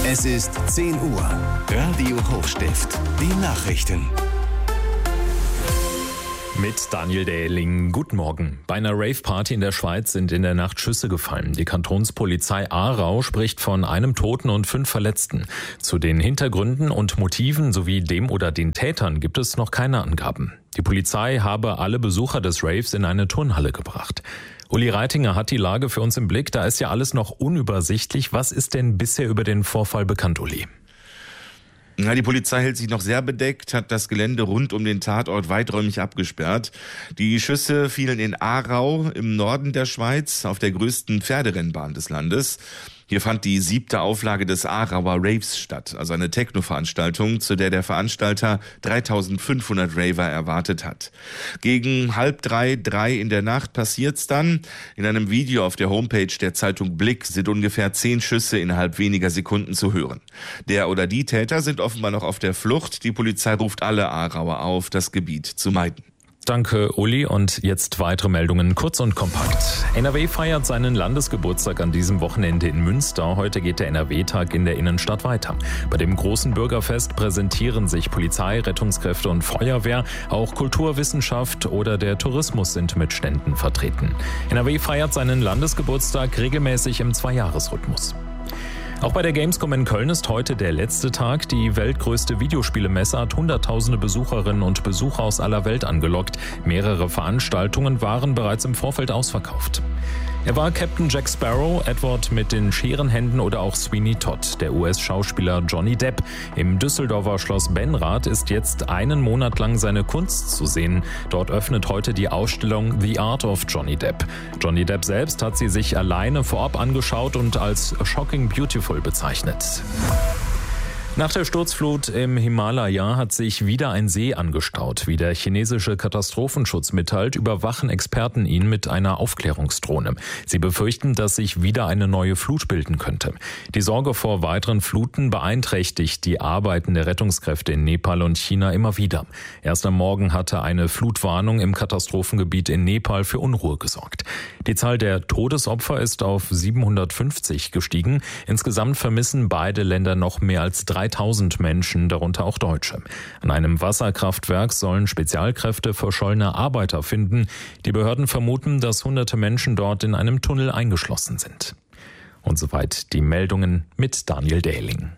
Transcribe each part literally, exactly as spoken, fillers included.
Es ist zehn Uhr. Radio Hochstift. Die Nachrichten. Mit Daniel Dähling. Guten Morgen. Bei einer Rave-Party in der Schweiz sind in der Nacht Schüsse gefallen. Die Kantonspolizei Aarau spricht von einem Toten und fünf Verletzten. Zu den Hintergründen und Motiven sowie dem oder den Tätern gibt es noch keine Angaben. Die Polizei habe alle Besucher des Raves in eine Turnhalle gebracht. Uli Reitinger hat die Lage für uns im Blick. Da ist ja alles noch unübersichtlich. Was ist denn bisher über den Vorfall bekannt, Uli? Ja, die Polizei hält sich noch sehr bedeckt, hat das Gelände rund um den Tatort weiträumig abgesperrt. Die Schüsse fielen in Aarau im Norden der Schweiz auf der größten Pferderennbahn des Landes. Hier fand die siebte Auflage des Aarauer Raves statt, also eine Techno-Veranstaltung, zu der der Veranstalter dreitausendfünfhundert Raver erwartet hat. Gegen halb drei, drei in der Nacht passiert's dann. In einem Video auf der Homepage der Zeitung Blick sind ungefähr zehn Schüsse innerhalb weniger Sekunden zu hören. Der oder die Täter sind offenbar noch auf der Flucht. Die Polizei ruft alle Aarauer auf, das Gebiet zu meiden. Danke, Uli. Und jetzt weitere Meldungen, kurz und kompakt. N R W feiert seinen Landesgeburtstag an diesem Wochenende in Münster. Heute geht der N R W-Tag in der Innenstadt weiter. Bei dem großen Bürgerfest präsentieren sich Polizei, Rettungskräfte und Feuerwehr. Auch Kultur, Wissenschaft oder der Tourismus sind mit Ständen vertreten. N R W feiert seinen Landesgeburtstag regelmäßig im Zweijahresrhythmus. Auch bei der Gamescom in Köln ist heute der letzte Tag. Die weltgrößte Videospielemesse hat hunderttausende Besucherinnen und Besucher aus aller Welt angelockt. Mehrere Veranstaltungen waren bereits im Vorfeld ausverkauft. Er war Captain Jack Sparrow, Edward mit den Scherenhänden oder auch Sweeney Todd. Der U S-Schauspieler Johnny Depp im Düsseldorfer Schloss Benrath ist jetzt einen Monat lang seine Kunst zu sehen. Dort öffnet heute die Ausstellung The Art of Johnny Depp. Johnny Depp selbst hat sie sich alleine vorab angeschaut und als shocking beautiful bezeichnet. Nach der Sturzflut im Himalaya hat sich wieder ein See angestaut. Wie der chinesische Katastrophenschutz mitteilt, überwachen Experten ihn mit einer Aufklärungsdrohne. Sie befürchten, dass sich wieder eine neue Flut bilden könnte. Die Sorge vor weiteren Fluten beeinträchtigt die Arbeiten der Rettungskräfte in Nepal und China immer wieder. Erst am Morgen hatte eine Flutwarnung im Katastrophengebiet in Nepal für Unruhe gesorgt. Die Zahl der Todesopfer ist auf siebenhundertfünfzig gestiegen. Insgesamt vermissen beide Länder noch mehr als dreitausend Menschen, darunter auch Deutsche. An einem Wasserkraftwerk sollen Spezialkräfte verschollene Arbeiter finden. Die Behörden vermuten, dass hunderte Menschen dort in einem Tunnel eingeschlossen sind. Und soweit die Meldungen mit Daniel Dähling.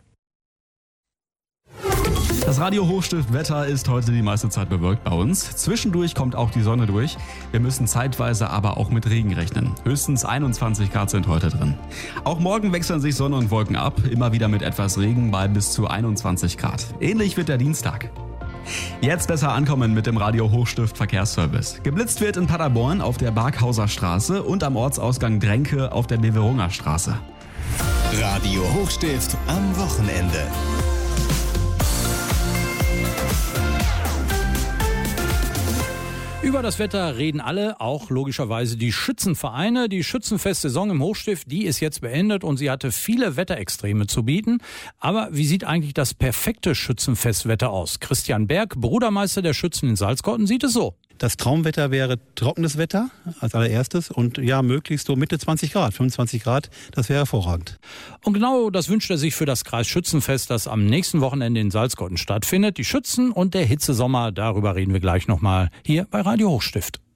Das Radio Hochstift Wetter ist heute die meiste Zeit bewölkt bei uns. Zwischendurch kommt auch die Sonne durch. Wir müssen zeitweise aber auch mit Regen rechnen. Höchstens einundzwanzig Grad sind heute drin. Auch morgen wechseln sich Sonne und Wolken ab. Immer wieder mit etwas Regen bei bis zu einundzwanzig Grad. Ähnlich wird der Dienstag. Jetzt besser ankommen mit dem Radio Hochstift Verkehrsservice. Geblitzt wird in Paderborn auf der Barkhauser Straße und am Ortsausgang Dränke auf der Beverunger Straße. Radio Hochstift am Wochenende. Über das Wetter reden alle, auch logischerweise die Schützenvereine. Die Schützenfestsaison im Hochstift, die ist jetzt beendet und sie hatte viele Wetterextreme zu bieten. Aber wie sieht eigentlich das perfekte Schützenfestwetter aus? Christian Berg, Brudermeister der Schützen in Salzkotten, sieht es so. Das Traumwetter wäre trockenes Wetter als allererstes und ja, möglichst so Mitte zwanzig Grad, fünfundzwanzig Grad, das wäre hervorragend. Und genau das wünscht er sich für das Kreisschützenfest, das am nächsten Wochenende in Salzkotten stattfindet. Die Schützen und der Hitzesommer, darüber reden wir gleich nochmal hier bei Radio Hochstift.